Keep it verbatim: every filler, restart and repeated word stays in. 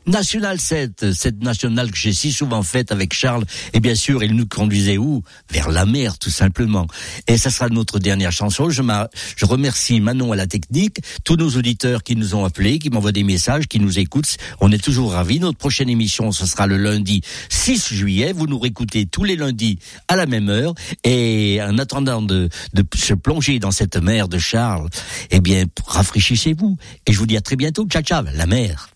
National sept, cette nationale que j'ai si souvent faite avec Charles, et bien sûr, il nous conduisait où? Vers la mer, tout simplement. Et ça sera notre dernière chanson. Je, je remercie Manon à la technique, tous nos auditeurs qui nous ont appelés, qui m'envoient des messages, qui nous écoutent. On est toujours ravis. Notre prochaine émission, ce sera le lundi six juillet. Vous nous réécoutez tous les lundis à la même heure. Et en attendant de, de se plonger dans cette mer de Charles, eh bien, rafraîchissez-vous. Et je vous dis à très bientôt. Ciao, ciao, la mer.